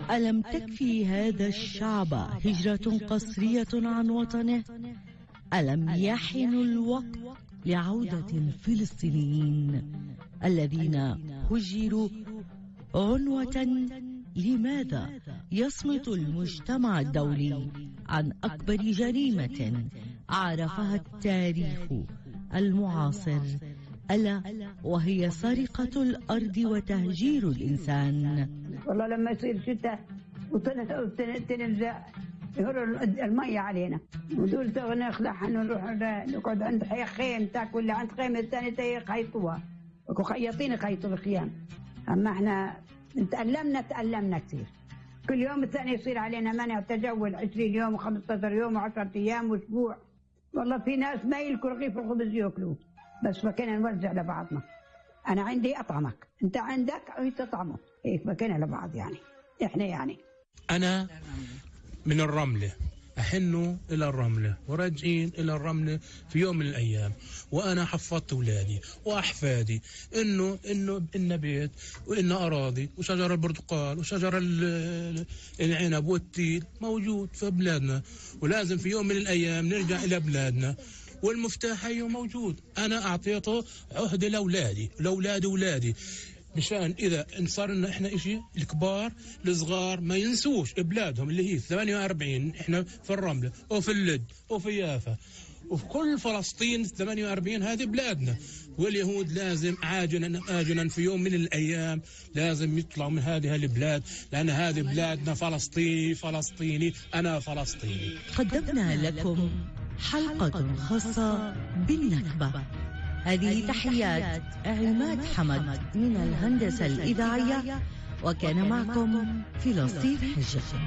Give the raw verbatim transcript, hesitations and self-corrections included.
ألم تكفي هذا الشعب هجرة قسرية عن وطنه؟ ألم يحن الوقت لعودة الفلسطينيين الذين هجروا عنوة؟ لماذا يصمت المجتمع الدولي عن أكبر جريمة عرفها التاريخ المعاصر، ألا وهي سرقة الأرض وتهجير الإنسان؟ والله لما يصير شتاء وتنزل يهروا المية علينا ودول نخلع نروح نقعد عند خيم تاكل اللي عند خيمة الثانية يخيطوها وخياطين يخيطوا الخيام. أما احنا تألمنا تألمنا كثير. كل يوم الثاني يصير علينا منع تجول عشرين يوم وخمسة عشر يوم وعشرة أيام وأسبوع. والله في ناس ما يلكوا رغيف الخبز ياكلوه، بس فكنا نوزع لبعضنا. أنا عندي أطعمك، أنت عندك تطعمه، هيك فكنا لبعض يعني. إحنا يعني أنا من الرملة، أحن إلى الرملة وراجعين إلى الرملة في يوم من الأيام، وأنا حفظت أولادي وأحفادي إنه إنه إن بيت وإن أراضي وشجر البرتقال وشجر العنب والتين موجود في بلادنا، ولازم في يوم من الأيام نرجع إلى بلادنا، والمفتاح أيوه موجود. أنا أعطيته عهدة لأولادي لأولادي أولادي مشان إذا انصرنا إحنا إشي الكبار الصغار ما ينسوش بلادهم اللي هي ثمانية وأربعين. إحنا في الرملة وفي اللد وفي يافا وفي كل فلسطين ثمانية وأربعين هذه بلادنا، واليهود لازم عاجلا آجلا في يوم من الأيام لازم يطلعوا من هذه البلاد، لأن هذه بلادنا فلسطيني فلسطيني أنا فلسطيني. قدمنا لكم حلقة خاصة بالنكبة. هذه تحيات عماد حمد من الهندسة الإذاعية، وكان معكم فلسطين حجة.